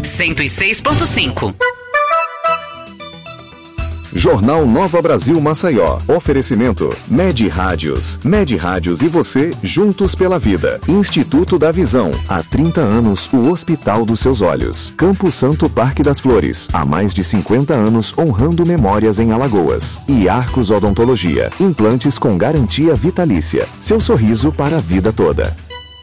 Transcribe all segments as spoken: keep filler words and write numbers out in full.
cento e seis ponto cinco. Jornal Nova Brasil Maceió. Oferecimento Med Rádios. Med Rádios e você, juntos pela vida. Instituto da Visão. Há trinta anos, o hospital dos seus olhos. Campo Santo Parque das Flores. Há mais de cinquenta anos, honrando memórias em Alagoas. E Arcos Odontologia. Implantes com garantia vitalícia. Seu sorriso para a vida toda.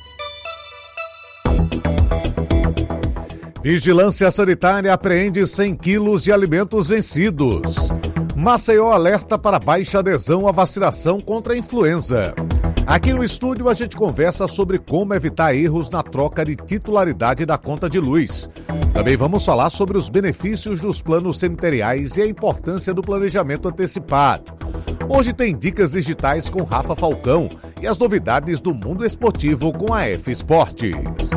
Vigilância Sanitária apreende cem quilos de alimentos vencidos. Maceió alerta para baixa adesão à vacinação contra a influenza. Aqui no estúdio a gente conversa sobre como evitar erros na troca de titularidade da conta de luz. Também vamos falar sobre os benefícios dos planos cemiteriais e a importância do planejamento antecipado. Hoje tem dicas digitais com Rafa Falcão e as novidades do mundo esportivo com a F Esportes.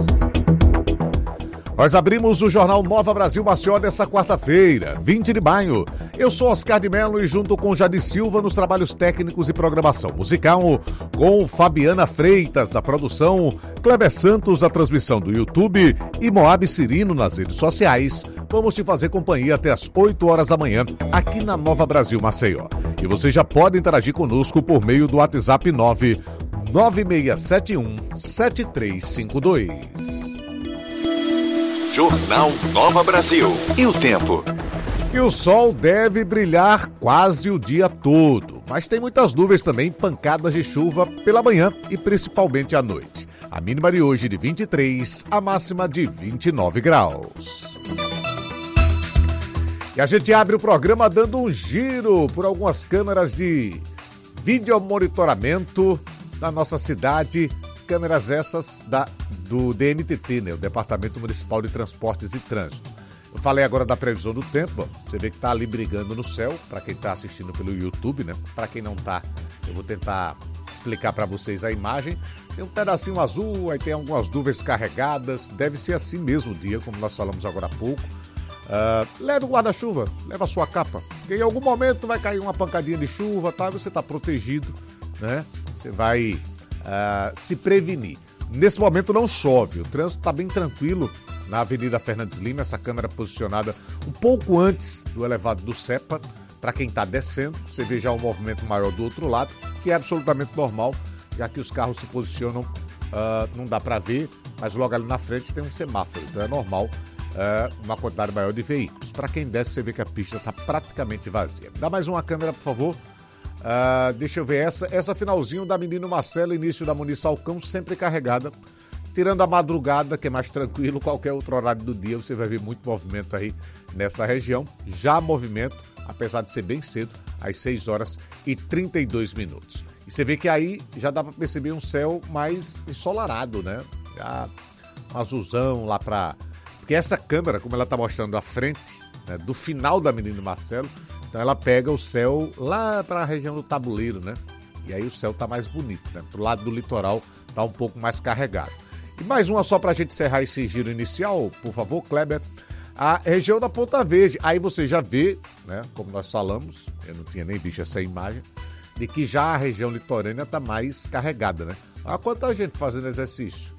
Nós abrimos o Jornal Nova Brasil Maceió dessa quarta-feira, vinte de maio. Eu sou Oscar de Mello e junto com Jadi Silva nos trabalhos técnicos e programação musical, com Fabiana Freitas da produção, Kleber Santos da transmissão do YouTube e Moab Cirino nas redes sociais. Vamos te fazer companhia até as oito horas da manhã aqui na Nova Brasil Maceió. E você já pode interagir conosco por meio do WhatsApp nove nove seis sete um sete três cinco dois. Jornal Nova Brasil. E o tempo? E o sol deve brilhar quase o dia todo, mas tem muitas nuvens também, pancadas de chuva pela manhã e principalmente à noite. A mínima de hoje de vinte e três, a máxima de vinte e nove graus. E a gente abre o programa dando um giro por algumas câmeras de videomonitoramento da nossa cidade. Câmeras essas da, do D M T T, né? O Departamento Municipal de Transportes e Trânsito. Eu falei agora da previsão do tempo, ó. Você vê que tá ali brigando no céu, para quem tá assistindo pelo YouTube, né? Para quem não tá, eu vou tentar explicar para vocês a imagem. Tem um pedacinho azul, aí tem algumas nuvens carregadas, deve ser assim mesmo o dia, como nós falamos agora há pouco. Uh, leve o guarda-chuva, leve a sua capa, porque em algum momento vai cair uma pancadinha de chuva, tá? Você tá protegido, né? Você vai... Uh, se prevenir. Nesse momento não chove, o trânsito está bem tranquilo na Avenida Fernandes Lima, essa câmera posicionada um pouco antes do elevado do Cepa. Para quem está descendo, você vê já um movimento maior do outro lado, que é absolutamente normal, já que os carros se posicionam, uh, não dá para ver, mas logo ali na frente tem um semáforo, então é normal uh, uma quantidade maior de veículos. Para quem desce, você vê que a pista está praticamente vazia. Dá mais uma câmera, por favor. Uh, deixa eu ver essa, essa finalzinho da Menino Marcelo, início da Muniz Falcão, sempre carregada, tirando a madrugada, que é mais tranquilo, qualquer outro horário do dia você vai ver muito movimento aí nessa região, já movimento, apesar de ser bem cedo, às seis horas e trinta e dois minutos. E você vê que aí já dá para perceber um céu mais ensolarado, né? Já um azulzão lá para... Porque essa câmera, como ela tá mostrando a frente, né, do final da Menino Marcelo, então ela pega o céu lá para a região do Tabuleiro, né? E aí o céu tá mais bonito, né? Pro lado do litoral tá um pouco mais carregado. E mais uma só pra gente encerrar esse giro inicial, por favor, Kleber. A região da Ponta Verde. Aí você já vê, né? Como nós falamos, eu não tinha nem visto essa imagem, de que já a região litorânea tá mais carregada, né? Olha quanta gente fazendo exercício.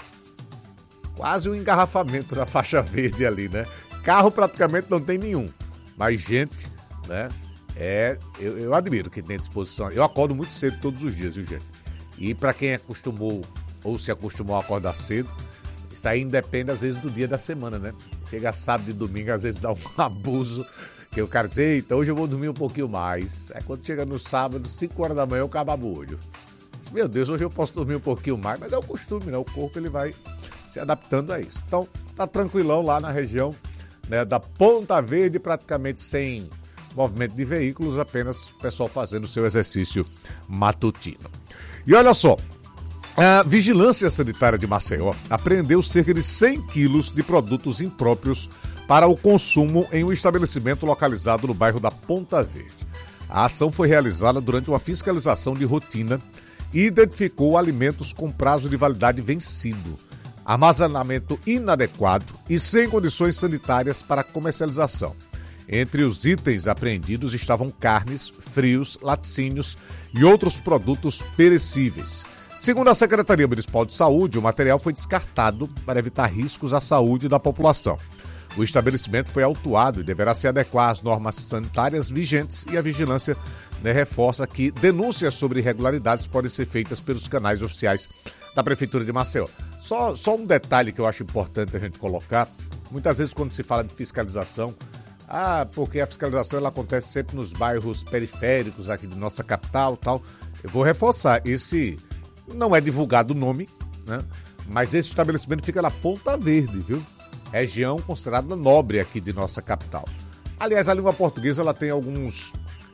Quase um engarrafamento na faixa verde ali, né? Carro praticamente não tem nenhum, mas gente, né? É, eu, eu admiro quem tem disposição. Eu acordo muito cedo todos os dias, viu, gente? E para quem acostumou ou se acostumou a acordar cedo, isso aí independe às vezes do dia da semana, né? Chega sábado e domingo, às vezes dá um abuso, que o cara diz, eita, hoje eu vou dormir um pouquinho mais. Aí quando chega no sábado, cinco horas da manhã, eu acabo o olho. Meu Deus, hoje eu posso dormir um pouquinho mais, mas é o costume, né? O corpo ele vai se adaptando a isso. Então, tá tranquilão lá na região, né, da Ponta Verde, praticamente sem movimento de veículos, apenas o pessoal fazendo o seu exercício matutino. E olha só, a Vigilância Sanitária de Maceió apreendeu cerca de cem quilos de produtos impróprios para o consumo em um estabelecimento localizado no bairro da Ponta Verde. A ação foi realizada durante uma fiscalização de rotina e identificou alimentos com prazo de validade vencido, armazenamento inadequado e sem condições sanitárias para comercialização. Entre os itens apreendidos estavam carnes, frios, laticínios e outros produtos perecíveis. Segundo a Secretaria Municipal de Saúde, o material foi descartado para evitar riscos à saúde da população. O estabelecimento foi autuado e deverá se adequar às normas sanitárias vigentes e a vigilância, né, reforça que denúncias sobre irregularidades podem ser feitas pelos canais oficiais da Prefeitura de Maceió. Só, só um detalhe que eu acho importante a gente colocar, muitas vezes quando se fala de fiscalização, ah, porque a fiscalização ela acontece sempre nos bairros periféricos aqui de nossa capital e tal. Eu vou reforçar, esse não é divulgado o nome, né? Mas esse estabelecimento fica na Ponta Verde, viu? Região considerada nobre aqui de nossa capital. Aliás, a língua portuguesa ela tem alguns,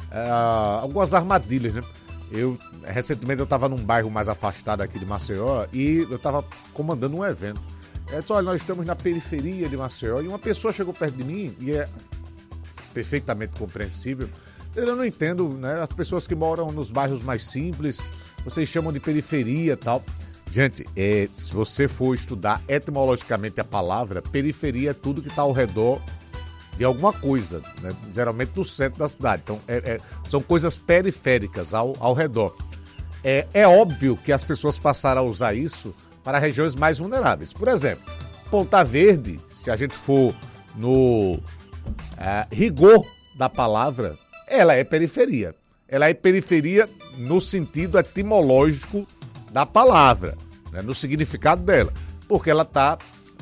uh, algumas armadilhas, né? Eu, recentemente eu estava num bairro mais afastado aqui de Maceió e eu estava comandando um evento. Eu disse, olha, nós estamos na periferia de Maceió e uma pessoa chegou perto de mim e é perfeitamente compreensível. Eu não entendo, né? As pessoas que moram nos bairros mais simples, vocês chamam de periferia e tal. Gente, é, se você for estudar etimologicamente a palavra, periferia é tudo que está ao redor de alguma coisa, né? Geralmente no centro da cidade. Então, é, é, são coisas periféricas ao, ao redor. É, é óbvio que as pessoas passaram a usar isso para regiões mais vulneráveis. Por exemplo, Ponta Verde, se a gente for no é, rigor da palavra, ela é periferia. Ela é periferia no sentido etimológico da palavra, né, no significado dela, porque ela está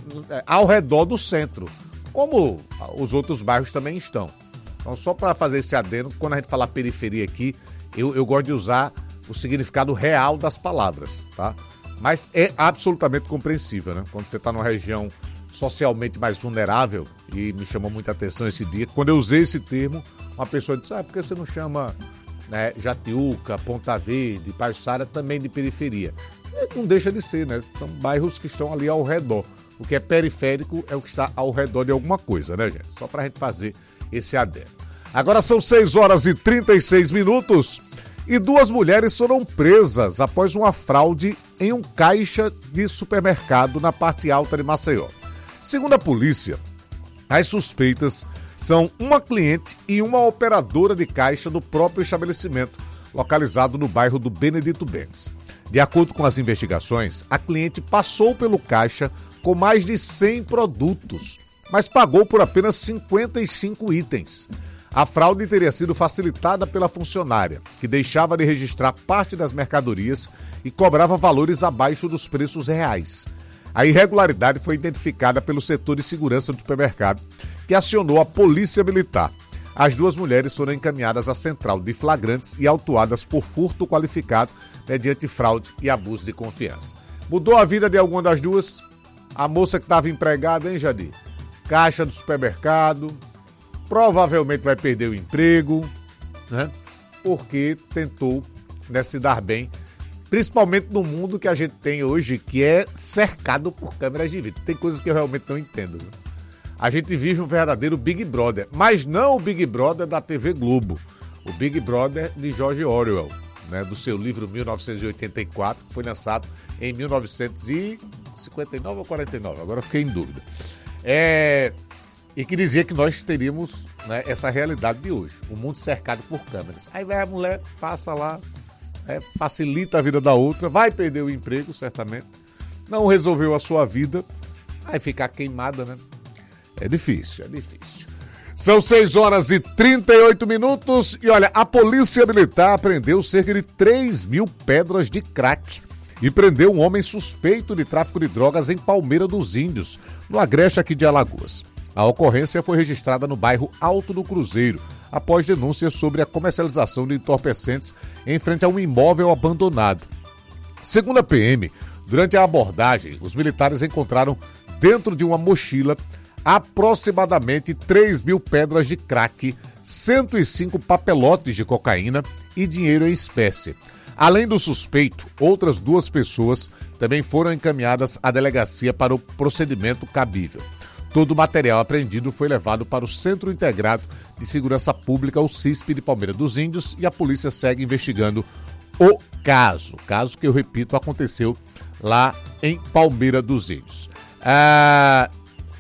ao redor do centro, como os outros bairros também estão. Então, só para fazer esse adendo, quando a gente fala periferia aqui, eu, eu gosto de usar o significado real das palavras, tá? Mas é absolutamente compreensível, né? Quando você está numa região socialmente mais vulnerável, e me chamou muita atenção esse dia, quando eu usei esse termo, uma pessoa disse, ah, por que você não chama, né, Jatiuca, Ponta Verde, Pajuçara também de periferia? Não deixa de ser, né? São bairros que estão ali ao redor. O que é periférico é o que está ao redor de alguma coisa, né, gente? Só para a gente fazer esse adendo. Agora são seis horas e trinta e seis minutos e duas mulheres foram presas após uma fraude em um caixa de supermercado na parte alta de Maceió. Segundo a polícia, as suspeitas são uma cliente e uma operadora de caixa do próprio estabelecimento, localizado no bairro do Benedito Bentes. De acordo com as investigações, a cliente passou pelo caixa com mais de cem produtos, mas pagou por apenas cinquenta e cinco itens. A fraude teria sido facilitada pela funcionária, que deixava de registrar parte das mercadorias e cobrava valores abaixo dos preços reais. A irregularidade foi identificada pelo setor de segurança do supermercado, que acionou a polícia militar. As duas mulheres foram encaminhadas à central de flagrantes e autuadas por furto qualificado mediante fraude e abuso de confiança. Mudou a vida de alguma das duas? A moça que estava empregada, hein, Jadir? Caixa do supermercado, provavelmente vai perder o emprego, né? Porque tentou, né, se dar bem, principalmente no mundo que a gente tem hoje, que é cercado por câmeras de vídeo. Tem coisas que eu realmente não entendo, viu? A gente vive um verdadeiro Big Brother, mas não o Big Brother da T V Globo, o Big Brother de George Orwell, né, do seu livro mil novecentos e oitenta e quatro, que foi lançado em mil novecentos e cinquenta e nove ou quarenta e nove, agora eu fiquei em dúvida. É, e que dizia que nós teríamos, né, essa realidade de hoje, o mundo cercado por câmeras. Aí vai a mulher, passa lá, é, facilita a vida da outra, vai perder o emprego, certamente, não resolveu a sua vida, vai ficar queimada, né? É difícil, é difícil. São seis horas e trinta e oito minutos e olha, a Polícia Militar apreendeu cerca de três mil pedras de crack e prendeu um homem suspeito de tráfico de drogas em Palmeira dos Índios, no Agreste aqui de Alagoas. A ocorrência foi registrada no bairro Alto do Cruzeiro, após denúncias sobre a comercialização de entorpecentes em frente a um imóvel abandonado. Segundo a P M, durante a abordagem, os militares encontraram dentro de uma mochila aproximadamente três mil pedras de crack, cento e cinco papelotes de cocaína e dinheiro em espécie. Além do suspeito, outras duas pessoas também foram encaminhadas à delegacia para o procedimento cabível. Todo o material apreendido foi levado para o Centro Integrado de Segurança Pública, o CISP de Palmeira dos Índios, e a polícia segue investigando o caso. Caso que, eu repito, aconteceu lá em Palmeira dos Índios. Ah...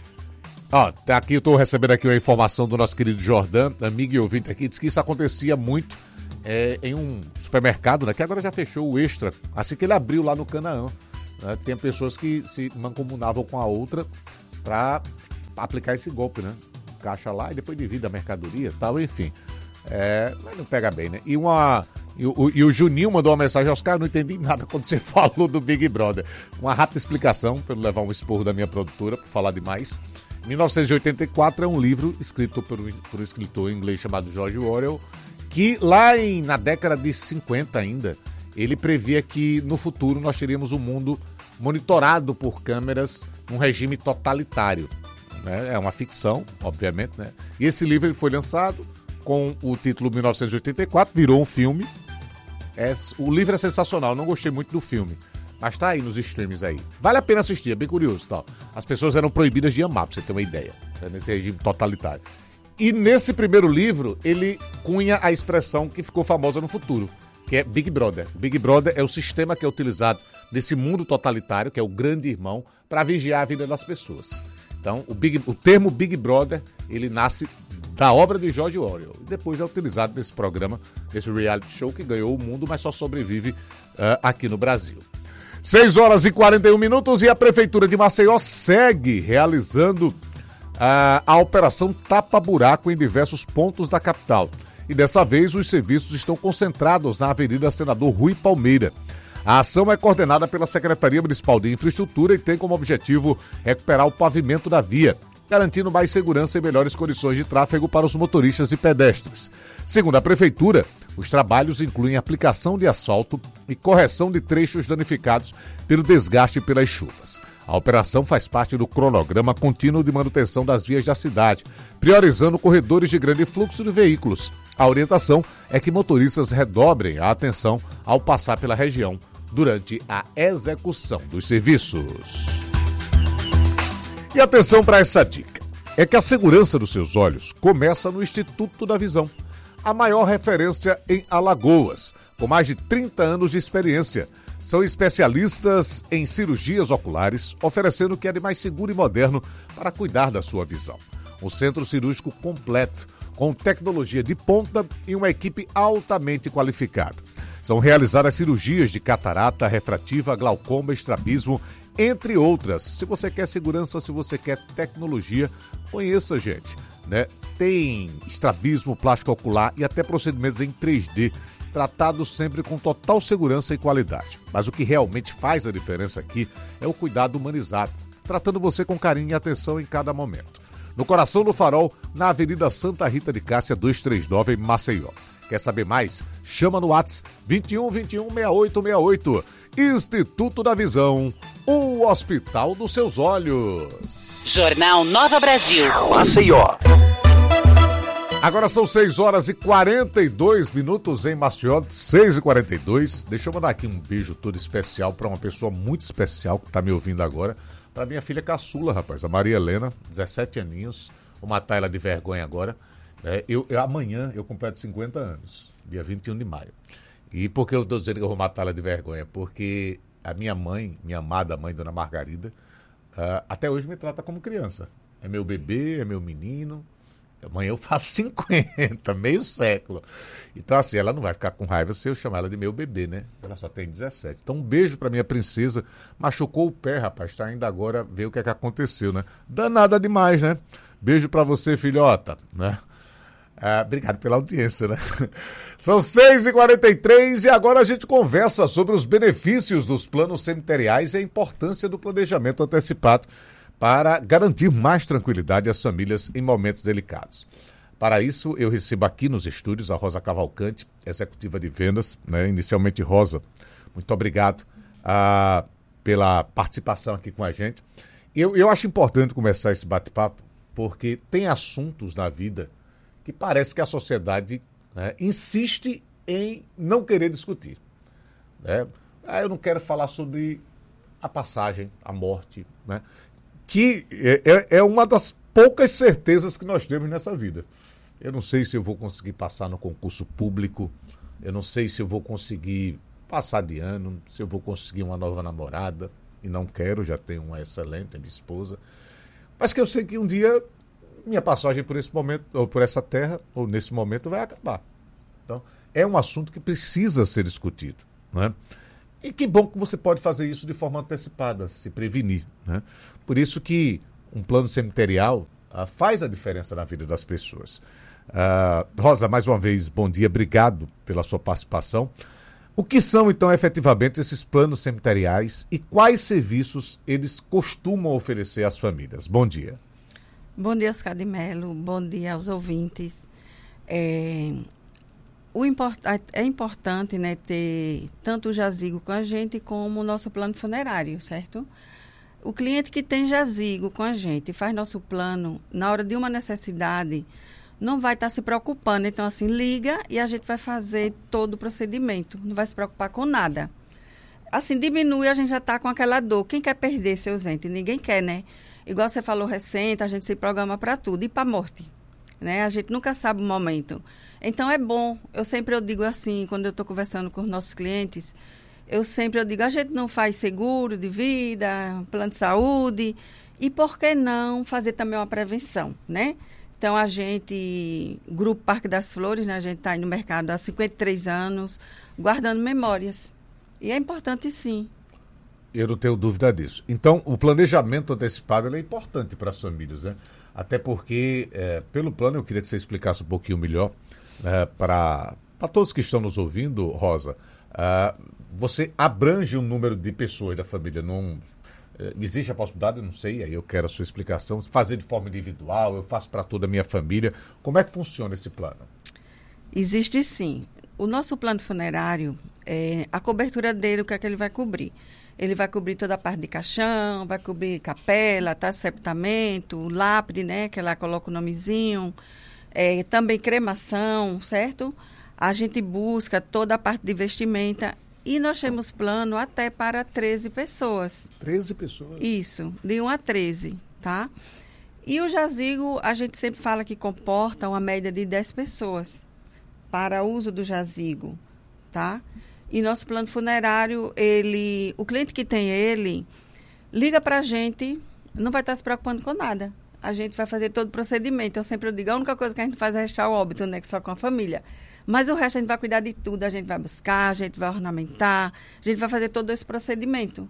Ó, tá aqui, eu tô recebendo aqui uma informação do nosso querido Jordan, amigo e ouvinte aqui, diz que isso acontecia muito é, em um supermercado, né, que agora já fechou o Extra, assim que ele abriu lá no Canaã. Né, tem pessoas que se mancomunavam com a outra para aplicar esse golpe, né? Caixa lá e depois divide a mercadoria e tal, enfim. É, mas não pega bem, né? E, uma, e, o, e o Juninho mandou uma mensagem aos caras, não entendi nada quando você falou do Big Brother. Uma rápida explicação, para não levar um esporro da minha produtora, por falar demais. mil novecentos e oitenta e quatro é um livro escrito por um, por um escritor inglês chamado George Orwell, que lá em, na década de cinquenta ainda, ele previa que no futuro nós teríamos um mundo monitorado por câmeras num regime totalitário. Né? É uma ficção, obviamente, né? E esse livro ele foi lançado com o título mil novecentos e oitenta e quatro, virou um filme. É, o livro é sensacional, não gostei muito do filme, mas tá aí nos streams aí. Vale a pena assistir, é bem curioso. Tal. As pessoas eram proibidas de amar, pra você ter uma ideia, né? Nesse regime totalitário. E nesse primeiro livro, ele cunha a expressão que ficou famosa no futuro, que é Big Brother. Big Brother é o sistema que é utilizado nesse mundo totalitário, que é o grande irmão, para vigiar a vida das pessoas. Então, o, Big, o termo Big Brother, ele nasce da obra de George Orwell. E depois é utilizado nesse programa, nesse reality show que ganhou o mundo, mas só sobrevive uh, aqui no Brasil. seis horas e quarenta e um minutos e a Prefeitura de Maceió segue realizando uh, a operação Tapa Buraco em diversos pontos da capital. E dessa vez os serviços estão concentrados na Avenida Senador Rui Palmeira. A ação é coordenada pela Secretaria Municipal de Infraestrutura e tem como objetivo recuperar o pavimento da via, garantindo mais segurança e melhores condições de tráfego para os motoristas e pedestres. Segundo a Prefeitura, os trabalhos incluem aplicação de asfalto e correção de trechos danificados pelo desgaste pelas chuvas. A operação faz parte do cronograma contínuo de manutenção das vias da cidade, priorizando corredores de grande fluxo de veículos. A orientação é que motoristas redobrem a atenção ao passar pela região durante a execução dos serviços. E atenção para essa dica, é que a segurança dos seus olhos começa no Instituto da Visão, a maior referência em Alagoas, com mais de trinta anos de experiência. São especialistas em cirurgias oculares, oferecendo o que é de mais seguro e moderno para cuidar da sua visão. Um centro cirúrgico completo, com tecnologia de ponta e uma equipe altamente qualificada. São realizadas cirurgias de catarata, refrativa, glaucoma, estrabismo, entre outras. Se você quer segurança, se você quer tecnologia, conheça, gente. Né? Tem estrabismo, plástico ocular e até procedimentos em três D, tratados sempre com total segurança e qualidade. Mas o que realmente faz a diferença aqui é o cuidado humanizado, tratando você com carinho e atenção em cada momento. No coração do Farol, na Avenida Santa Rita de Cássia, duzentos e trinta e nove, em Maceió. Quer saber mais? Chama no WhatsApp vinte e um, vinte e um, sessenta e oito sessenta e oito. Instituto da Visão, o hospital dos seus olhos. Jornal Nova Brasil. Maceió. Agora são seis horas e quarenta e dois minutos em Maceió, seis e quarenta e dois. Deixa eu mandar aqui um beijo todo especial para uma pessoa muito especial que está me ouvindo agora. Para minha filha caçula, rapaz, a Maria Helena, dezessete aninhos. Vou matar ela de vergonha agora. É, eu, eu, amanhã eu completo cinquenta anos, dia vinte e um de maio. E por que eu estou dizendo que eu vou matar ela de vergonha? Porque a minha mãe, minha amada mãe, Dona Margarida, uh, até hoje me trata como criança. É meu bebê, é meu menino. Amanhã eu faço cinquenta, meio século. Então assim, ela não vai ficar com raiva se eu chamar ela de meu bebê, né? Ela só tem dezessete. Então um beijo pra minha princesa. Machucou o pé, rapaz, tá ainda agora ver o que é que aconteceu, né? Danada demais, né? Beijo pra você, filhota, né? Ah, obrigado pela audiência, né? São seis e quarenta e três e agora a gente conversa sobre os benefícios dos planos cemiteriais e a importância do planejamento antecipado para garantir mais tranquilidade às famílias em momentos delicados. Para isso, eu recebo aqui nos estúdios a Rosa Cavalcante, executiva de vendas, né? Inicialmente Rosa, muito obrigado ah, pela participação aqui com a gente. Eu, eu acho importante começar esse bate-papo porque tem assuntos na vida que parece que a sociedade, né, insiste em não querer discutir. Né? Ah, eu não quero falar sobre a passagem, a morte, né? Que é, é uma das poucas certezas que nós temos nessa vida. Eu não sei se eu vou conseguir passar no concurso público, eu não sei se eu vou conseguir passar de ano, se eu vou conseguir uma nova namorada, e não quero, já tenho uma excelente, minha esposa, mas que eu sei que um dia minha passagem por esse momento, ou por essa terra, ou nesse momento, vai acabar. Então, é um assunto que precisa ser discutido, né? E que bom que você pode fazer isso de forma antecipada, se prevenir, né? Por isso que um plano cemiterial uh, faz a diferença na vida das pessoas. Uh, Rosa, mais uma vez, bom dia, obrigado pela sua participação. O que são, então, efetivamente, esses planos cemiteriais e quais serviços eles costumam oferecer às famílias? Bom dia. Bom dia, Oscar de Mello. Bom dia aos ouvintes. É, o import, é importante, né, ter tanto o jazigo com a gente como o nosso plano funerário, certo? O cliente que tem jazigo com a gente e faz nosso plano, na hora de uma necessidade, não vai estar se preocupando. Então, assim, liga e a gente vai fazer todo o procedimento. Não vai se preocupar com nada. Assim, diminui, a gente já está com aquela dor. Quem quer perder seus entes? Ninguém quer, né? Igual você falou recente, a gente se programa para tudo. E para a morte, né? A gente nunca sabe o momento. Então, é bom. Eu sempre eu digo assim, quando eu estou conversando com os nossos clientes, eu sempre eu digo, a gente não faz seguro de vida, plano de saúde. E por que não fazer também uma prevenção, né? Então, a gente, Grupo Parque das Flores, né, a gente está aí no mercado há cinquenta e três anos, guardando memórias. E é importante, sim. Eu não tenho dúvida disso. Então, o planejamento antecipado ele é importante para as famílias, né? Até porque, é, pelo plano, eu queria que você explicasse um pouquinho melhor é, para todos que estão nos ouvindo, Rosa. É, você abrange um número de pessoas da família, não... Existe a possibilidade, eu não sei, aí eu quero a sua explicação, fazer de forma individual, eu faço para toda a minha família. Como é que funciona esse plano? Existe sim. O nosso plano funerário, é, a cobertura dele, o que é que ele vai cobrir? Ele vai cobrir toda a parte de caixão, vai cobrir capela, tá, sepultamento, lápide, né, que lá coloca o nomezinho, é, também cremação, certo? A gente busca toda a parte de vestimenta. E nós temos plano até para treze pessoas. treze pessoas? Isso, de um a treze, tá? E o jazigo, a gente sempre fala que comporta uma média de dez pessoas para uso do jazigo, tá? E nosso plano funerário, ele, o cliente que tem ele, liga para a gente, não vai estar se preocupando com nada. A gente vai fazer todo o procedimento. Eu sempre digo, a única coisa que a gente faz é restar o óbito, né? Que só com a família. Mas o resto a gente vai cuidar de tudo, a gente vai buscar, a gente vai ornamentar, a gente vai fazer todo esse procedimento.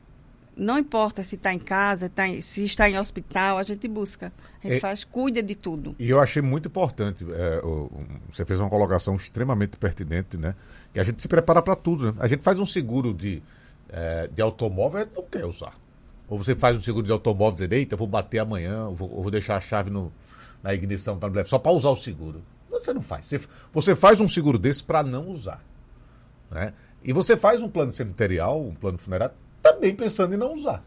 Não importa se está em casa, tá em, se está em hospital, a gente busca. A gente é, faz, cuida de tudo. E eu achei muito importante, é, o, você fez uma colocação extremamente pertinente, né? Que a gente se prepara para tudo, né? A gente faz um seguro de, é, de automóvel, a gente não quer usar. Ou você faz um seguro de automóvel, dizer, eita, eu vou bater amanhã, eu vou, eu vou deixar a chave no, na ignição para só para usar o seguro. Você não faz. Você, você faz um seguro desse para não usar, né? E você faz um plano cemiterial, um plano funerário, também pensando em não usar.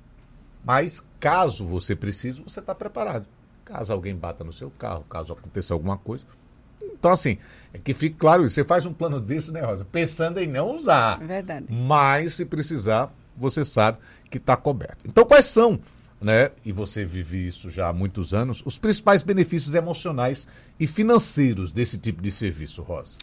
Mas, caso você precise, você está preparado. Caso alguém bata no seu carro, caso aconteça alguma coisa. Então, assim, é que fique claro isso. Você faz um plano desse, né, Rosa? Pensando em não usar. É verdade. Mas, se precisar, você sabe que está coberto. Então, quais são, né, e você vive isso já há muitos anos, os principais benefícios emocionais e financeiros desse tipo de serviço, Rosa?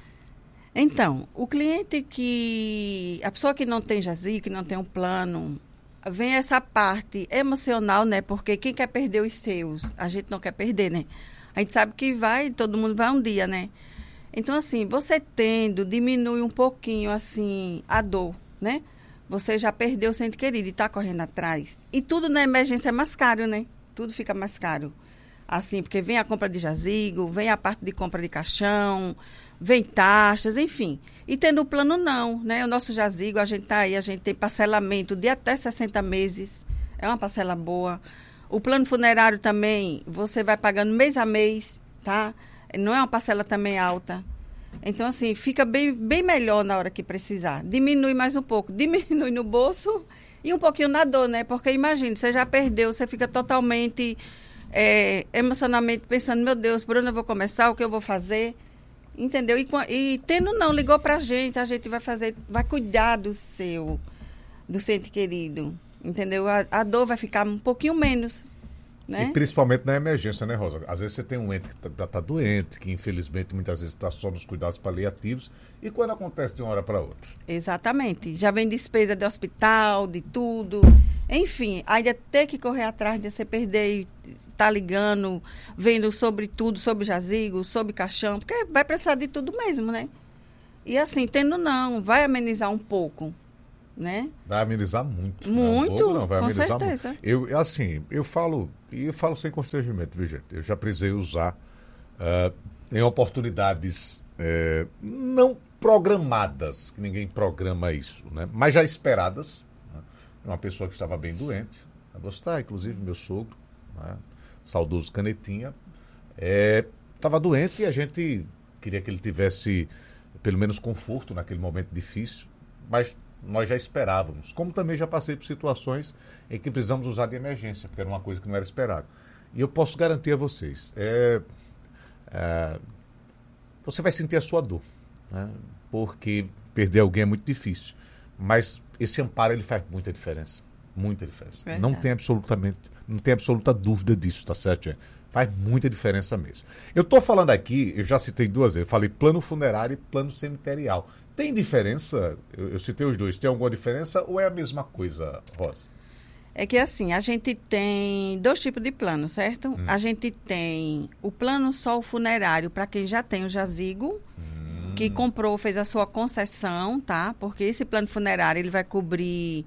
Então, o cliente que... A pessoa que não tem jazigo, que não tem um plano, vem essa parte emocional, né? Porque quem quer perder os seus? A gente não quer perder, né? A gente sabe que vai, todo mundo vai um dia, né? Então, assim, você tendo, diminui um pouquinho, assim, a dor, né? Você já perdeu o seu ente querido e está correndo atrás. E tudo na emergência é mais caro, né? Tudo fica mais caro. Assim, porque vem a compra de jazigo, vem a parte de compra de caixão, vem taxas, enfim. E tendo o plano, não, né? O nosso jazigo, a gente tá aí, a gente tem parcelamento de até sessenta meses. É uma parcela boa. O plano funerário também, você vai pagando mês a mês, tá? Não é uma parcela também alta. Então, assim, fica bem, bem melhor na hora que precisar. Diminui mais um pouco. Diminui no bolso e um pouquinho na dor, né? Porque, imagina, você já perdeu, você fica totalmente é, emocionalmente pensando, meu Deus, por onde eu vou começar, o que eu vou fazer, entendeu? E, e tendo não, ligou pra gente, a gente vai fazer, vai cuidar do seu, do seu ente querido, entendeu? A, a dor vai ficar um pouquinho menos. Né? E principalmente na emergência, né, Rosa? Às vezes você tem um ente que está tá doente, que infelizmente muitas vezes está só nos cuidados paliativos, e quando acontece de uma hora para outra? Exatamente. Já vem despesa de hospital, de tudo. Enfim, ainda ter que correr atrás de você perder e tá ligando, vendo sobre tudo, sobre jazigo, sobre caixão, porque vai precisar de tudo mesmo, né? E assim, tendo não, vai amenizar um pouco, né? Vai amenizar muito. Muito, não, um pouco, não, vai com amenizar certeza. muito. Eu, assim, eu falo, e eu falo sem constrangimento, viu, gente? Eu já precisei usar uh, em oportunidades uh, não programadas, que ninguém programa isso, né? Mas já esperadas, né? Uma pessoa que estava bem doente, vou citar, inclusive, meu sogro, né? Saudoso Canetinha, estava é, doente e a gente queria que ele tivesse pelo menos conforto naquele momento difícil, mas nós já esperávamos, como também já passei por situações em que precisamos usar de emergência, porque era uma coisa que não era esperado. E eu posso garantir a vocês, é, é, você vai sentir a sua dor, né? Porque perder alguém é muito difícil, mas esse amparo ele faz muita diferença, muita diferença. Verdade. Não tem absolutamente, não tem absoluta dúvida disso, tá certo, gente? Faz muita diferença mesmo. Eu estou falando aqui, eu já citei duas vezes, eu falei plano funerário e plano cemiterial. Tem diferença? Eu, eu citei os dois. Tem alguma diferença ou é a mesma coisa, Rosa? É que assim, a gente tem dois tipos de plano, certo? Hum. A gente tem o plano só o funerário para quem já tem o jazigo, hum. que comprou, fez a sua concessão, tá? Porque esse plano funerário ele vai cobrir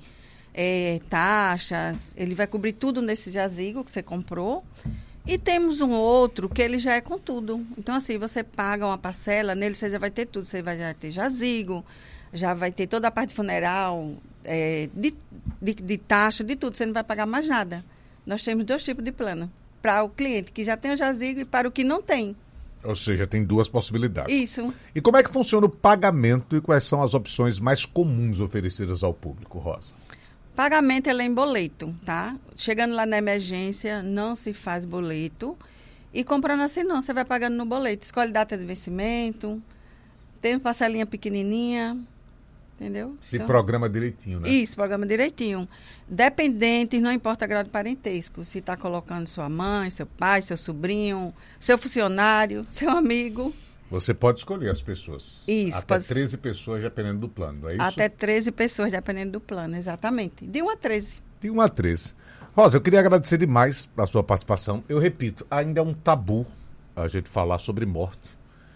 é, taxas, ele vai cobrir tudo nesse jazigo que você comprou. E temos um outro que ele já é com tudo. Então, assim, você paga uma parcela, nele você já vai ter tudo. Você vai já ter jazigo, já vai ter toda a parte funeral, é, de, de, de taxa, de tudo. Você não vai pagar mais nada. Nós temos dois tipos de plano. Para o cliente que já tem o jazigo e para o que não tem. Ou seja, tem duas possibilidades. Isso. E como é que funciona o pagamento e quais são as opções mais comuns oferecidas ao público, Rosa? Pagamento ele é em boleto, tá? Chegando lá na emergência, não se faz boleto. E comprando assim, não. Você vai pagando no boleto. Escolhe data de vencimento. Tem parcelinha pequenininha. Entendeu? Se então, programa direitinho, né? Isso, programa direitinho. Dependentes, não importa grau de parentesco. Se está colocando sua mãe, seu pai, seu sobrinho, seu funcionário, seu amigo. Você pode escolher as pessoas. Isso. Até pode... treze pessoas, dependendo do plano, é isso? Até treze pessoas, dependendo do plano, exatamente. De um a treze. De um a treze. Rosa, eu queria agradecer demais a sua participação. Eu repito, ainda é um tabu a gente falar sobre morte.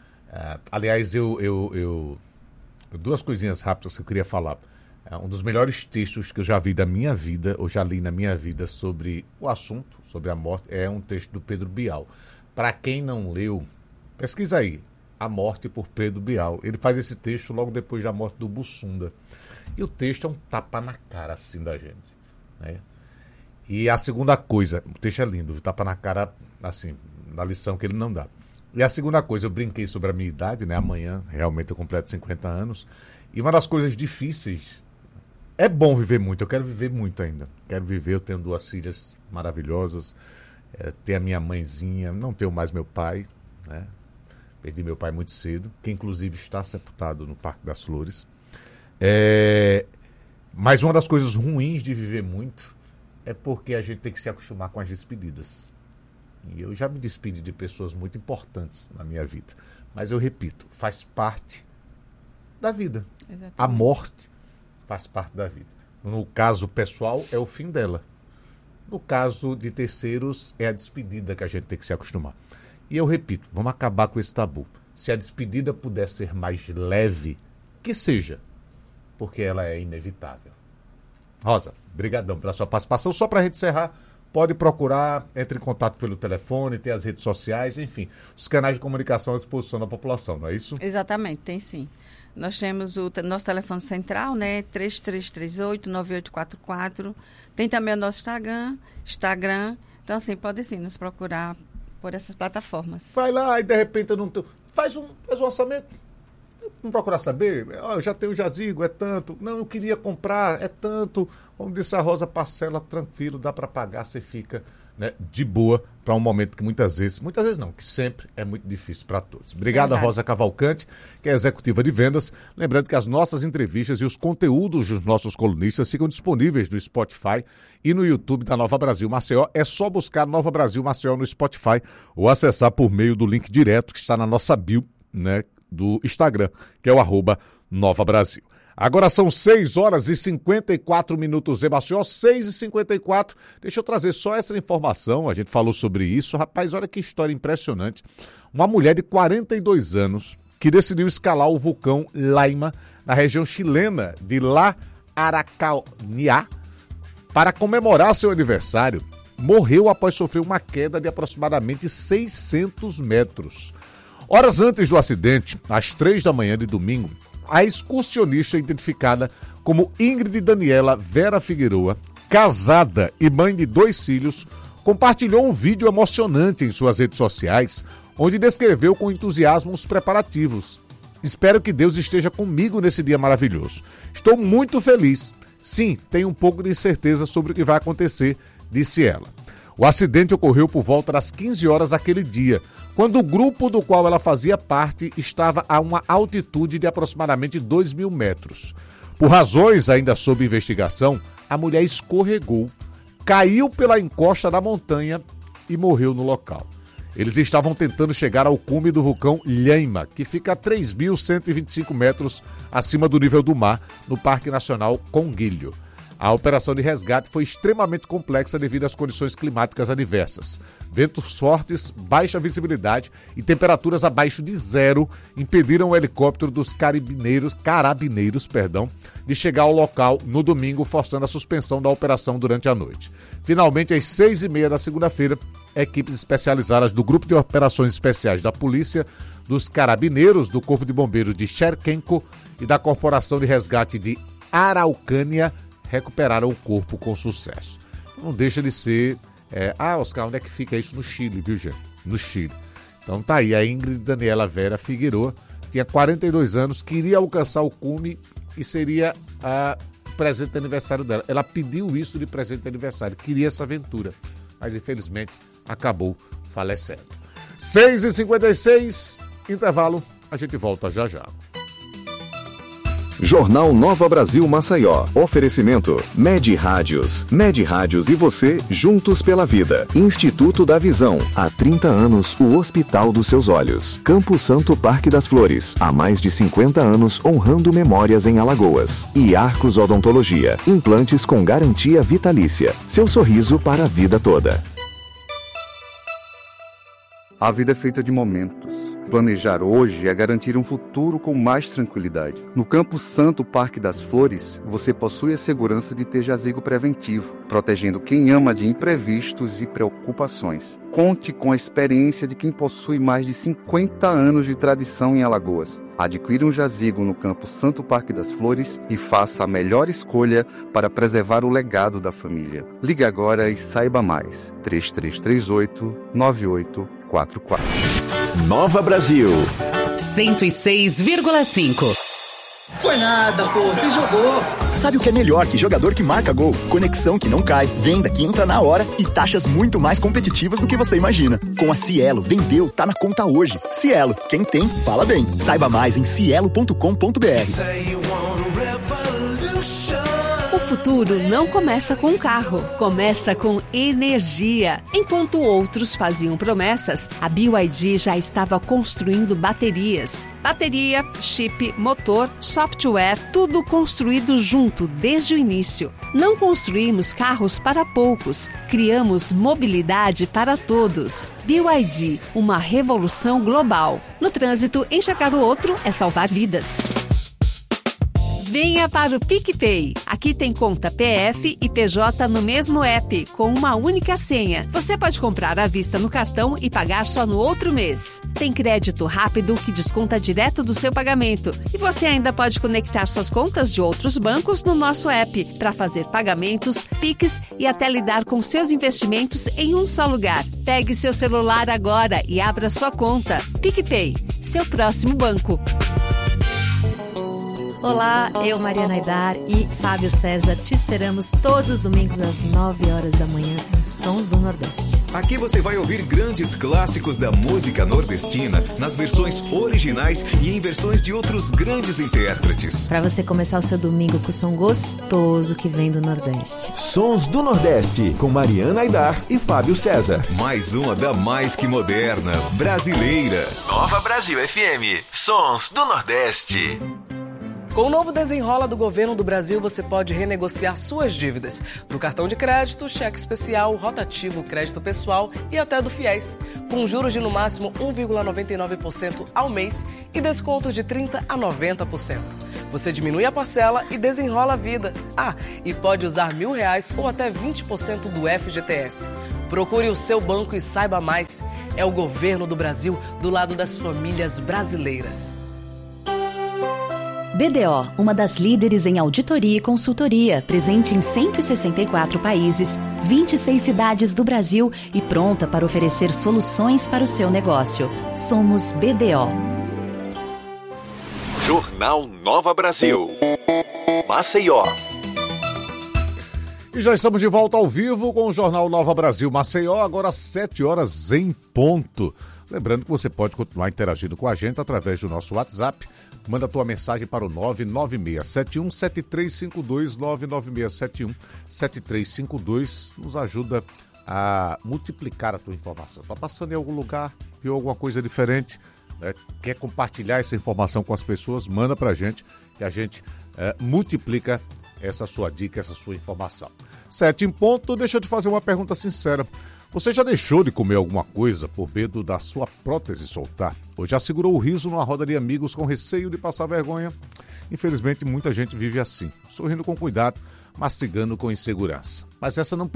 Uh, aliás, eu, eu, eu... Duas coisinhas rápidas que eu queria falar. Uh, um dos melhores textos que eu já vi da minha vida, ou já li na minha vida sobre o assunto, sobre a morte, é um texto do Pedro Bial. Para quem não leu, pesquisa aí. A Morte por Pedro Bial. Ele faz esse texto logo depois da morte do Bussunda. E o texto é um tapa na cara, assim, da gente. Né? E a segunda coisa, o texto é lindo, tapa na cara, assim, na lição que ele não dá. E a segunda coisa, eu brinquei sobre a minha idade, né? Amanhã, realmente, eu completo cinquenta anos. E uma das coisas difíceis, é bom viver muito, eu quero viver muito ainda. Quero viver, eu tenho duas filhas maravilhosas, é, ter a minha mãezinha, não tenho mais meu pai, né? Perdi meu pai muito cedo, que inclusive está sepultado no Parque das Flores. É... Mas uma das coisas ruins de viver muito é porque a gente tem que se acostumar com as despedidas. E eu já me despedi de pessoas muito importantes na minha vida. Mas eu repito, faz parte da vida. Exatamente. A morte faz parte da vida. No caso pessoal, é o fim dela. No caso de terceiros, é a despedida que a gente tem que se acostumar. E eu repito, vamos acabar com esse tabu. Se a despedida puder ser mais leve, que seja, porque ela é inevitável. Rosa, brigadão pela sua participação. Só para a gente encerrar, pode procurar, entre em contato pelo telefone, tem as redes sociais, enfim, os canais de comunicação à disposição da população, não é isso? Exatamente, tem sim. Nós temos o te- nosso telefone central, né? três três três oito, nove oito quatro quatro. Tem também o nosso Instagram, Instagram. Então, assim, pode sim nos procurar por essas plataformas. Vai lá e de repente eu não tô... faz, um, faz um orçamento. Não procurar saber, oh, eu já tenho jazigo, é tanto. Não, eu queria comprar, é tanto. Como disse a Rosa, parcela tranquilo, dá para pagar, você fica, né, de boa para um momento que muitas vezes, muitas vezes não, que sempre é muito difícil para todos. Obrigado, Verdade. Rosa Cavalcante, que é executiva de vendas. Lembrando que as nossas entrevistas e os conteúdos dos nossos colunistas ficam disponíveis no Spotify e no YouTube da Nova Brasil Maceió. É só buscar Nova Brasil Maceió no Spotify ou acessar por meio do link direto que está na nossa bio, né, do Instagram, que é o arroba Nova Brasil. Agora são seis horas e cinquenta e quatro minutos em Maceió, seis e cinquenta e quatro. Deixa eu trazer só essa informação, a gente falou sobre isso. Rapaz, olha que história impressionante. Uma mulher de quarenta e dois anos que decidiu escalar o vulcão Laima, na região chilena de La Araucânia, para comemorar seu aniversário, morreu após sofrer uma queda de aproximadamente seiscentos metros. Horas antes do acidente, às três da manhã de domingo, a excursionista identificada como Ingrid Daniela Vera Figueroa, casada e mãe de dois filhos, compartilhou um vídeo emocionante em suas redes sociais, onde descreveu com entusiasmo os preparativos. Espero que Deus esteja comigo nesse dia maravilhoso. Estou muito feliz. Sim, tenho um pouco de incerteza sobre o que vai acontecer, disse ela. O acidente ocorreu por volta das quinze horas daquele dia, quando o grupo do qual ela fazia parte estava a uma altitude de aproximadamente dois mil metros. Por razões ainda sob investigação, a mulher escorregou, caiu pela encosta da montanha e morreu no local. Eles estavam tentando chegar ao cume do vulcão Lhaima, que fica a três mil cento e vinte e cinco metros acima do nível do mar, no Parque Nacional Conguilho. A operação de resgate foi extremamente complexa devido às condições climáticas adversas. Ventos fortes, baixa visibilidade e temperaturas abaixo de zero impediram o helicóptero dos carabineiros, carabineiros perdão, de chegar ao local no domingo, forçando a suspensão da operação durante a noite. Finalmente, às seis e meia da segunda-feira, equipes especializadas do Grupo de Operações Especiais da Polícia, dos Carabineiros, do Corpo de Bombeiros de Cherkenko e da Corporação de Resgate de Araucânia recuperaram o corpo com sucesso. Não deixa de ser... É, ah, Oscar, onde é que fica isso? No Chile, viu, gente? No Chile. Então tá aí, a Ingrid Daniela Vera Figueroa tinha quarenta e dois anos, queria alcançar o cume e seria a presente de aniversário dela. Ela pediu isso de presente de aniversário, queria essa aventura, mas infelizmente acabou falecendo. seis e cinquenta e seis, intervalo, a gente volta já já. Jornal Nova Brasil Maceió. Oferecimento Med Rádios. Med Rádios e você, juntos pela vida. Instituto da Visão. Há trinta anos, o Hospital dos Seus Olhos. Campo Santo Parque das Flores. Há mais de cinquenta anos, honrando memórias em Alagoas. E Arcos Odontologia. Implantes com garantia vitalícia. Seu sorriso para a vida toda. A vida é feita de momentos. Planejar hoje é garantir um futuro com mais tranquilidade. No Campo Santo Parque das Flores, você possui a segurança de ter jazigo preventivo, protegendo quem ama de imprevistos e preocupações. Conte com a experiência de quem possui mais de cinquenta anos de tradição em Alagoas. Adquira um jazigo no Campo Santo Parque das Flores e faça a melhor escolha para preservar o legado da família. Ligue agora e saiba mais. três três três oito, nove oito quatro quatro. Nova Brasil. cento e seis vírgula cinco. Foi nada, pô, você jogou. Sabe o que é melhor que jogador que marca gol? Conexão que não cai, venda que entra na hora e taxas muito mais competitivas do que você imagina. Com a Cielo, vendeu, tá na conta hoje. Cielo, quem tem, fala bem. Saiba mais em cielo ponto com ponto b r. O futuro não começa com carro, começa com energia. Enquanto outros faziam promessas, a B Y D já estava construindo baterias. Bateria, chip, motor, software, tudo construído junto desde o início. Não construímos carros para poucos, criamos mobilidade para todos. B Y D, uma revolução global. No trânsito, enxergar o outro é salvar vidas. Venha para o PicPay. Aqui tem conta P F e P J no mesmo app, com uma única senha. Você pode comprar à vista no cartão e pagar só no outro mês. Tem crédito rápido que desconta direto do seu pagamento. E você ainda pode conectar suas contas de outros bancos no nosso app para fazer pagamentos, Pix e até lidar com seus investimentos em um só lugar. Pegue seu celular agora e abra sua conta. PicPay, seu próximo banco. Olá, eu, Mariana Aidar e Fábio César te esperamos todos os domingos às nove horas da manhã nos Sons do Nordeste. Aqui você vai ouvir grandes clássicos da música nordestina nas versões originais e em versões de outros grandes intérpretes. Para você começar o seu domingo com o som gostoso que vem do Nordeste. Sons do Nordeste, com Mariana Aidar e Fábio César. Mais uma da mais que moderna, brasileira. Nova Brasil F M, Sons do Nordeste. Com o novo Desenrola do Governo do Brasil, você pode renegociar suas dívidas do cartão de crédito, cheque especial, rotativo, crédito pessoal e até do FIES, com juros de no máximo um vírgula noventa e nove por cento ao mês e descontos de trinta por cento a noventa por cento. Você diminui a parcela e desenrola a vida. Ah, e pode usar mil reais ou até vinte por cento do F G T S. Procure o seu banco e saiba mais. É o Governo do Brasil do lado das famílias brasileiras. B D O, uma das líderes em auditoria e consultoria, presente em cento e sessenta e quatro países, vinte e seis cidades do Brasil e pronta para oferecer soluções para o seu negócio. Somos B D O. Jornal Nova Brasil. Maceió. E já estamos de volta ao vivo com o Jornal Nova Brasil Maceió, agora às sete horas em ponto. Lembrando que você pode continuar interagindo com a gente através do nosso WhatsApp. Manda a tua mensagem para o nove nove seis sete um sete três cinco dois, nove nove seis sete um sete três cinco dois. Nos ajuda a multiplicar a tua informação. Está passando em algum lugar, viu alguma coisa diferente, né? Quer compartilhar essa informação com as pessoas? Manda para a gente, que a gente é, multiplica essa sua dica, essa sua informação. Sete em ponto, deixa eu te fazer uma pergunta sincera. Você já deixou de comer alguma coisa por medo da sua prótese soltar? Ou já segurou o riso numa roda de amigos com receio de passar vergonha? Infelizmente, muita gente vive assim, sorrindo com cuidado, mastigando com insegurança. Mas essa não